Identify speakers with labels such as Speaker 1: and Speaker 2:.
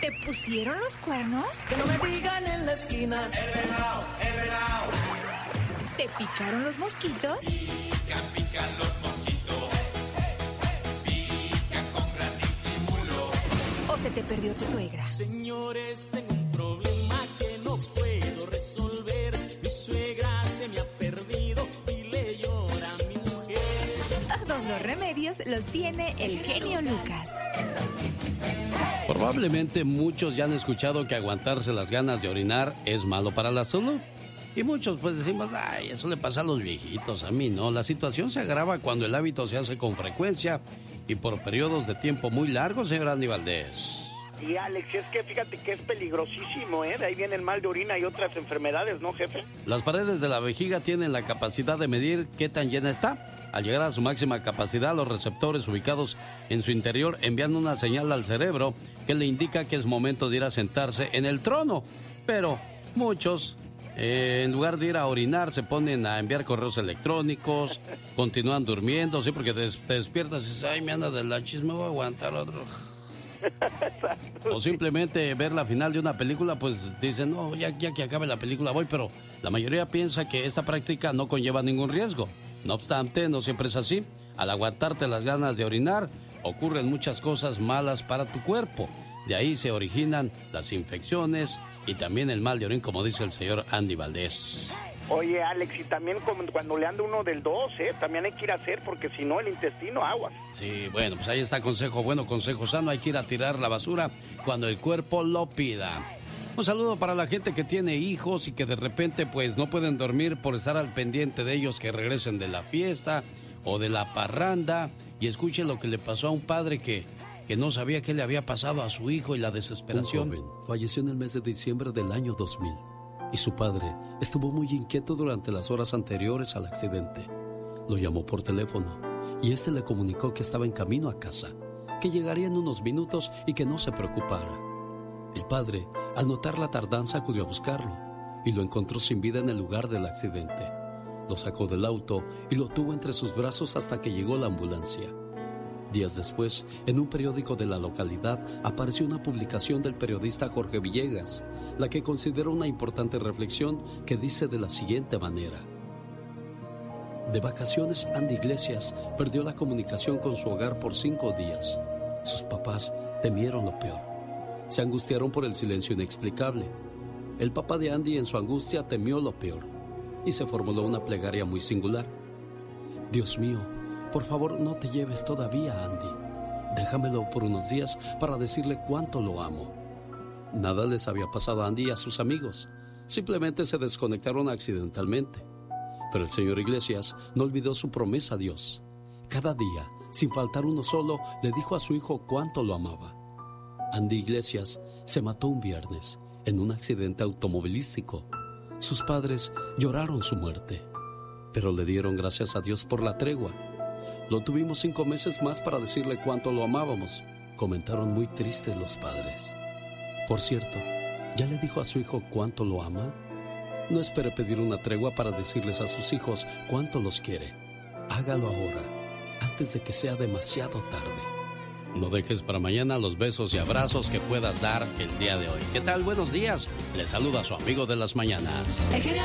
Speaker 1: ¿Te pusieron los cuernos?
Speaker 2: Que no me digan en la esquina.
Speaker 3: El venado.
Speaker 1: ¿Te picaron los mosquitos?
Speaker 3: Pican los mosquitos. Pican con gran disimulo.
Speaker 1: ¿O se te perdió tu suegra?
Speaker 2: Señores, tengo un problema que no puedo resolver. Mi suegra se me ha perdido y le llora a mi mujer.
Speaker 1: Todos los remedios los tiene el genio Lucas.
Speaker 4: Probablemente muchos ya han escuchado que aguantarse las ganas de orinar es malo para la salud. Y muchos pues decimos, ay, eso le pasa a los viejitos, a mí no. La situación se agrava cuando el hábito se hace con frecuencia y por periodos de tiempo muy largos, señor Andy Valdés.
Speaker 5: Y Alex, es que fíjate que es peligrosísimo, ¿eh? De ahí viene el mal de orina y otras enfermedades, ¿no, jefe?
Speaker 4: Las paredes de la vejiga tienen la capacidad de medir qué tan llena está. Al llegar a su máxima capacidad, los receptores ubicados en su interior envían una señal al cerebro que le indica que es momento de ir a sentarse en el trono. Pero muchos, en lugar de ir a orinar, se ponen a enviar correos electrónicos, continúan durmiendo, sí, porque te despiertas y dices, ay, me anda de la chisme, voy a aguantar otro. O simplemente ver la final de una película, pues dicen, no, ya que acabe la película voy, pero la mayoría piensa que esta práctica no conlleva ningún riesgo. No obstante, no siempre es así. Al aguantarte las ganas de orinar, ocurren muchas cosas malas para tu cuerpo. De ahí se originan las infecciones y también el mal de orín, como dice el señor Andy Valdés.
Speaker 5: Oye, Alex, y también cuando le anda uno del 2, también hay que ir a hacer, porque si no, el intestino aguas.
Speaker 4: Sí, bueno, pues ahí está consejo bueno, consejo sano. Hay que ir a tirar la basura cuando el cuerpo lo pida. Un saludo para la gente que tiene hijos y que de repente pues no pueden dormir por estar al pendiente de ellos que regresen de la fiesta o de la parranda. Y escuche lo que le pasó a un padre que no sabía qué le había pasado a su hijo y la desesperación.
Speaker 6: Un joven falleció en el mes de diciembre del año 2000 y su padre estuvo muy inquieto durante las horas anteriores al accidente. Lo llamó por teléfono y este le comunicó que estaba en camino a casa, que llegaría en unos minutos y que no se preocupara. El padre, al notar la tardanza, acudió a buscarlo y lo encontró sin vida en el lugar del accidente. Lo sacó del auto y lo tuvo entre sus brazos hasta que llegó la ambulancia. Días después, en un periódico de la localidad, apareció una publicación del periodista Jorge Villegas, la que considera una importante reflexión que dice de la siguiente manera. De vacaciones, Andy Iglesias perdió la comunicación con su hogar por 5 días. Sus papás temieron lo peor. Se angustiaron por el silencio inexplicable. El papá de Andy en su angustia temió lo peor y se formuló una plegaria muy singular. Dios mío, por favor no te lleves todavía a Andy. Déjamelo por unos días para decirle cuánto lo amo. Nada les había pasado a Andy y a sus amigos. Simplemente se desconectaron accidentalmente. Pero el señor Iglesias no olvidó su promesa a Dios. Cada día, sin faltar uno solo, le dijo a su hijo cuánto lo amaba. Andy Iglesias se mató un viernes en un accidente automovilístico. Sus padres lloraron su muerte, pero le dieron gracias a Dios por la tregua. Lo tuvimos 5 meses más para decirle cuánto lo amábamos, comentaron muy tristes los padres. Por cierto, ¿ya le dijo a su hijo cuánto lo ama? No espere pedir una tregua para decirles a sus hijos cuánto los quiere. Hágalo ahora, antes de que sea demasiado tarde.
Speaker 4: No dejes para mañana los besos y abrazos que puedas dar el día de hoy. ¿Qué tal? Buenos días. Les saluda su amigo de las mañanas.